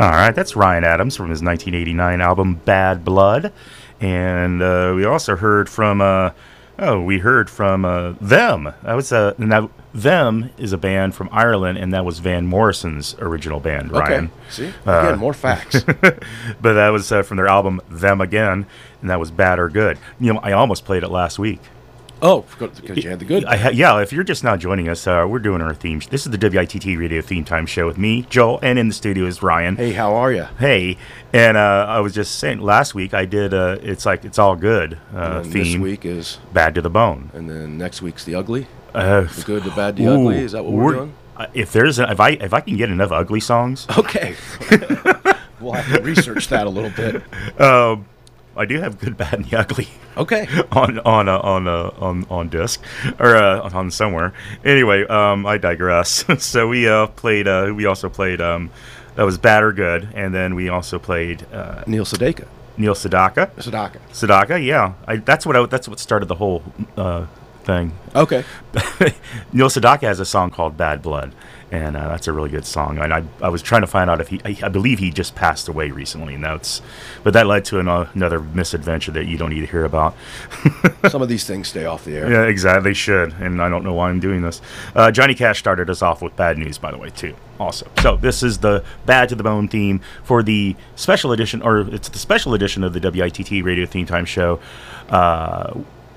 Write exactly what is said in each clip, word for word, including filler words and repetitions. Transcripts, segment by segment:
All right, that's Ryan Adams from his nineteen eighty-nine album Bad Blood. And uh, we also heard from, uh, oh, we heard from uh, Them. That was uh, and that, Them is a band from Ireland, and that was Van Morrison's original band, Ryan. Okay, see? Again, uh, more facts. But that was uh, from their album Them Again, and that was Bad or Good. You know, I almost played it last week. Oh, because you had the good. I ha- yeah, if you're just now joining us, uh, we're doing our theme. Sh- this is the W I T T Radio Theme Time Show with me, Joel, and in the studio is Ryan. Hey, how are you? Hey, and uh, I was just saying, last week I did, uh, it's like, it's all good uh, theme. This week is Bad to the Bone. And then next week's the ugly. Uh, the good, the bad, the ooh, ugly. Is that what we're, we're doing? Uh, if there's, a, if I if I can get enough ugly songs. Okay. We'll have to research that a little bit. Um. I do have Good, Bad, and the Ugly. Okay. on on uh, on uh, on on disc or uh, on somewhere. Anyway, um, I digress. So we uh, played. Uh, we also played. Um, that was Bad or Good, and then we also played uh, Neil Sedaka. Neil Sedaka. Sedaka. Sedaka. Yeah, I, that's what I, that's what started the whole uh, thing. Okay. Neil Sedaka has a song called Bad Blood. And uh, that's a really good song. And I, I was trying to find out if he, I, I believe he just passed away recently. And that's, but that led to an, uh, another misadventure that you don't need to hear about. Some of these things stay off the air. Yeah, exactly. They should. And I don't know why I'm doing this. Uh, Johnny Cash started us off with bad news, by the way, too. Also, so this is the Bad to the Bone theme for the special edition, or it's the special edition of the W I T T Radio Theme Time Show. Uh,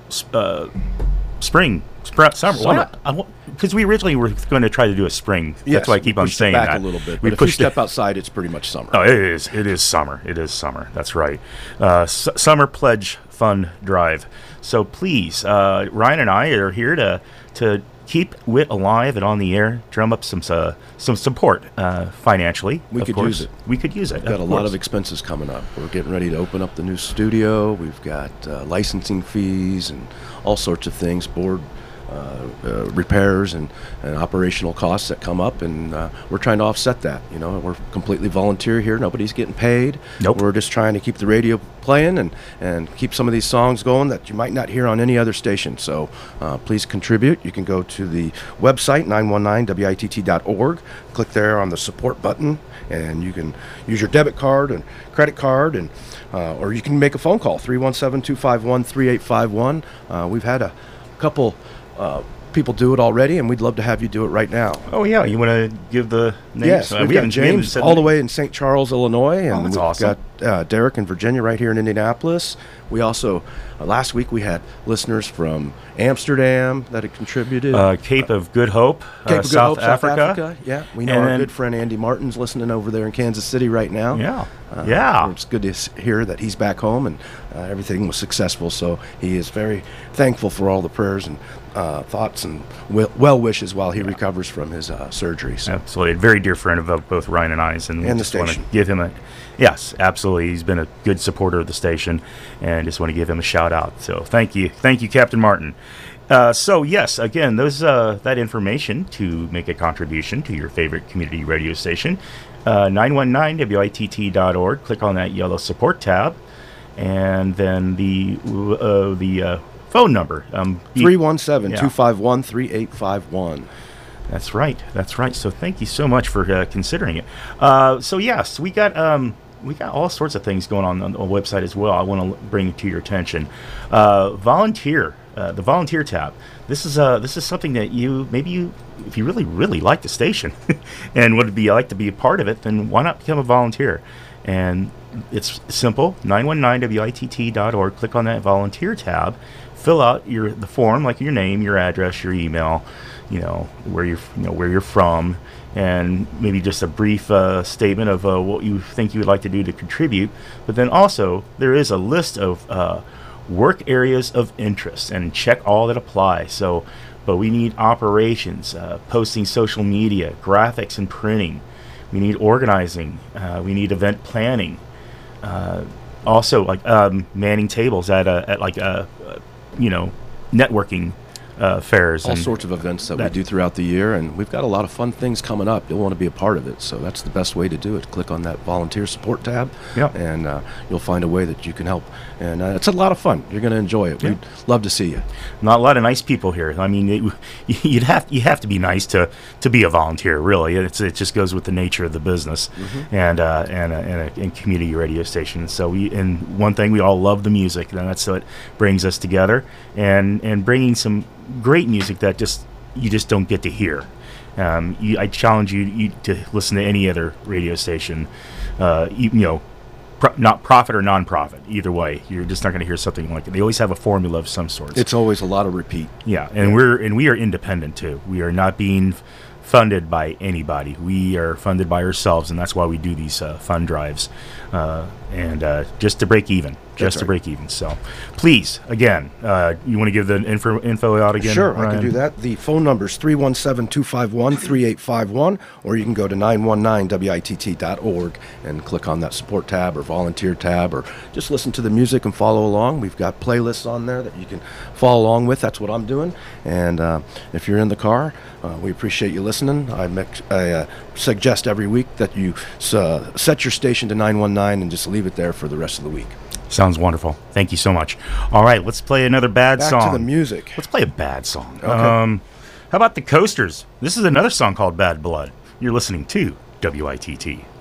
uh, spring. Summer, summer. Because we originally were going to try to do a spring. Yes, that's why I keep on saying back that. a little bit. We but if you step it. outside, it's pretty much summer. Oh, it is. It is summer. It is summer. That's right. Uh, S- summer Pledge Fund Drive. So please, uh, Ryan and I are here to to keep W I T alive and on the air. Drum up some uh, some support uh, financially. We of could course. use it. We could use it. We've got of a lot course. of expenses coming up. We're getting ready to open up the new studio. We've got uh, licensing fees and all sorts of things. Board. Uh, uh, repairs and, and operational costs that come up, and uh, we're trying to offset that. You know, we're completely volunteer here. Nobody's getting paid. Nope. We're just trying to keep the radio playing and, and keep some of these songs going that you might not hear on any other station. So uh, please contribute. You can go to the website, nine one nine W I T T dot org. Click there on the support button, and you can use your debit card and credit card, and uh, or you can make a phone call, three one seven, two five one, three eight five one. Uh, we've had a couple Uh, people do it already, and we'd love to have you do it right now. Oh, yeah. You want to give the names? Yes, uh, we've we got haven't James said all the the way in Saint Charles, Illinois, and Oh, that's we've awesome. got uh, Derek in Virginia right here in Indianapolis. We also, uh, last week we had listeners from Amsterdam that had contributed. Uh, Cape of Good Hope, Cape uh, of Good South, Hope, Africa. South Africa. Yeah, we know And our then- good friend Andy Martin's listening over there in Kansas City right now. Yeah, Uh, yeah. It's good to s- hear that he's back home and uh, everything was successful. So he is very thankful for all the prayers and uh, thoughts and well, well wishes while he yeah. recovers from his uh, surgery. So. Absolutely, a very dear friend of uh, both Ryan and I's, and, and we the just want to station. give him a yes, absolutely. He's been a good supporter of the station, and just want to give him a shout out. So thank you, thank you, Captain Martin. Uh, so yes, again, those uh, that information to make a contribution to your favorite community radio station, uh, nine one nine W I T T dot org. Click on that yellow support tab, and then the uh, the uh, phone number um, three one seven, two five one, three eight five one. That's right. That's right. So thank you so much for uh, considering it. Uh, so yes, we got um, we got all sorts of things going on on the website as well. I want to bring it to your attention. Uh, volunteer, uh, the volunteer tab. This is uh, this is something that you maybe you, if you really really like the station and would be like to be a part of it, then why not become a volunteer? And it's simple. nine one nine W I T T dot org. Click on that volunteer tab. Fill out your the form, like your name, your address, your email, you know where you're, you know where you're from, and maybe just a brief uh, statement of uh, what you think you would like to do to contribute. But then also there is a list of uh, work areas of interest, and check all that apply. So, but we need operations, uh, posting social media, graphics and printing. We need organizing. Uh, we need event planning. Uh, also, like um, manning tables at a, at like a, a you know networking uh, fairs. All and sorts of events that, that- we do throughout the year, and we've got a lot of fun things coming up. You'll want to be a part of it, so that's the best way to do it. Click on that volunteer support tab, Yeah. and uh, you'll find a way that you can help. And uh, it's a lot of fun. You're going to enjoy it. Yeah. We'd love to see you. Not a lot of nice people here. I mean, it, you'd have you have to be nice to, to be a volunteer. Really, it's, it just goes with the nature of the business Mm-hmm. and uh, and a, and, a, and community radio station. So we and one thing we all love the music, and that's what brings us together. And and bringing some great music that just you just don't get to hear. Um, you, I challenge you, you to listen to any other radio station. Uh, you, you know. Pro- not profit or non-profit, either way, you're just not going to hear something like it. They always have a formula of some sort. It's always a lot of repeat. Yeah, and we're and we are independent too. We are not being f- funded by anybody. We are funded by ourselves, and that's why we do these uh, fund drives, uh, and uh, just to break even, just That's to right. break even. So, please, again, uh, you want to give the info info out again? Sure, I Ryan? can do that. The phone number is three one seven, two five one, three eight five one, or you can go to nine one nine W I T T dot org and click on that support tab or volunteer tab, or just listen to the music and follow along. We've got playlists on there that you can follow along with. That's what I'm doing. And uh, if you're in the car, uh, we appreciate you listening. I, mix, I uh, suggest every week that you uh, set your station to nine one nine and just leave it there for the rest of the week. Sounds wonderful. Thank you so much. All right, let's play another bad Back song. to the music. Let's play a bad song. Okay. Um, how about the Coasters? This is another song called Bad Blood. You're listening to W I T T.